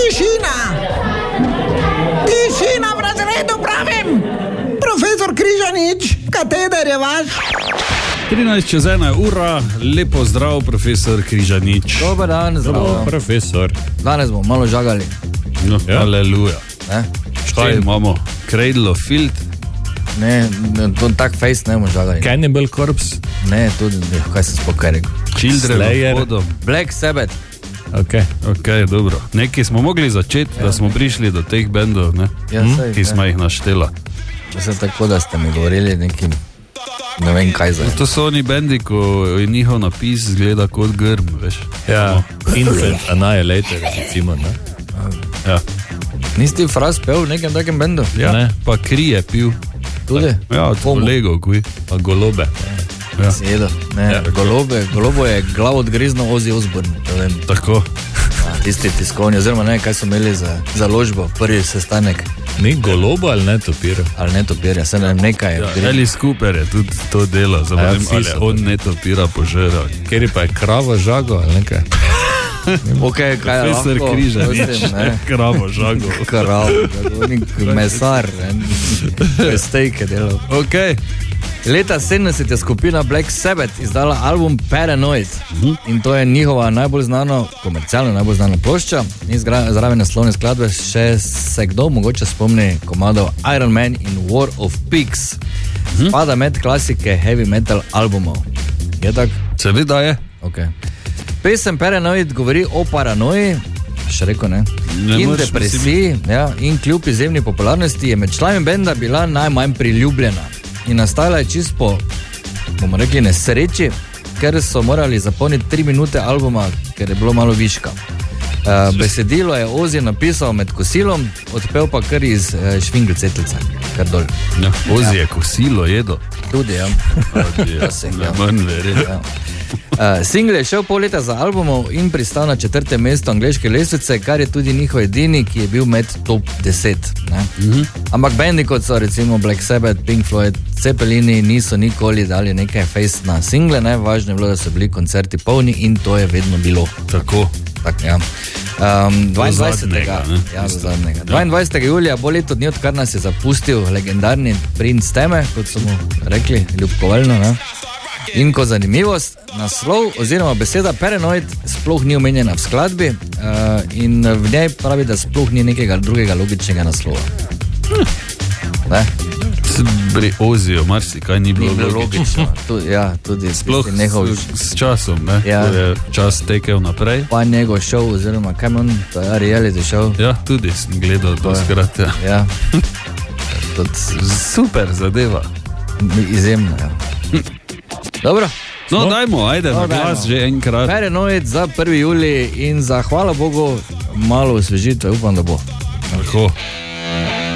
Tišina v razredu, pravim! Profesor Križanič, kateder je vaš? 13:01, lepo zdrav, profesor Križanič. Dobar dan, zdravo. Profesor. Danes bomo malo žagali. No, ja. Aleluja. Kaj imamo? Cradle of Filth? Ne, to tak face ne bomo žagali. Cannibal Corpse? Ne, tudi, kaj se spokaj rekel. Children of Bodom. Black Sabbath. Ok, dobro. Nekaj smo mogli začeti, da smo prišli do teh bendov, ne? Ki smo jih naštela. Mislim tako, da ste mi govorili nekim, ne vem kaj za. To so oni bendi, ko je njihov napis zgleda kot grm, veš. Ja, Infant Annihilator, recimo, ne? Ja. Nisi ti fraz pel v nekem takem bendu? Ja, ne. Pa Kri je pil. Tudi? Ja, od kolegov, kuj. Pa Golobe. Ja. Sjedo, ne, ja. Golobo je glav odgrizno Ozzy Osbourne, da vem. Tako. Tisti tiskovni, oziroma ne, kaj so imeli za založbo, prvi sestanek. Ni Golobo ali ne Topira? Ali ne Topira, se ne vem, nekaj. Ja, Alice Cooper je tudi to delo, zavalim, ali on ne Topira požeral. Kjer pa je kravo žago ali nekaj? Ok, kaj je lahko? Profesor Križanič, kravo žago. Kravo žago, mesar, stejke delal. Ok. Leta 70 je skupina Black Sabbath izdala album Paranoid in to je njihova najbolj znana, komercialno najbolj znana plošča in zraven naslovne skladbe še se kdo mogoče spomni komadov Iron Man in War of Pigs. Spada med klasike heavy metal albumov. Je tak? Seveda je. Ok. Pesem Paranoid govori o paranoji, še rekel ne, in depresiji, ja, in kljub izjemni popularnosti je med člani benda bila najmanj priljubljena. In nastala je čisto po, bomo rekli, nesreči, ker so morali zapolniti 3 minute albuma, ker je bilo malo viška. Besedilo je Ozzy napisal med kosilom, odpel pa kar iz švingelcetlice, kar dol. Ja, Ozzy je kosilo jedo. Tudi, ja. Manj verjetno. Single je šel pol leta za albumom in pristal na 4. mesto angleške lestvice, kar je tudi njihov edini, ki je bil med top 10. Ampak bendi kot so recimo Black Sabbath, Pink Floyd, Zeppelini niso nikoli dali nekaj face na single, važno je bilo, da so bili koncerti polni in to je vedno bilo. Tako. Tak, ja. 22. julija bo leto dni, odkar nas je zapustil legendarni princ teme, kot so mu rekli, ljubkovalno, ne? In ko zanimivost, naslov oziroma beseda Paranoid sploh ni omenjena v skladbi in v njej pravi, da sploh ni nekega drugega logičnega naslova. Ne? Pri Ozzyju marsikaj ni bilo logično. Tudi sploh s časom, ne? Ja. Ko je čas tekel naprej. Pa njegov show oziroma kaj on, to je reality show. Ja, tudi sem gledal to skrat. Ja. Super zadeva. Izjemno, ja. Dobro. No, dajmo, ajde, na glas že enkrat. Paranoid za 1. julij in za, hvala Bogu, malo osvežitve, upam, da bo. Tako.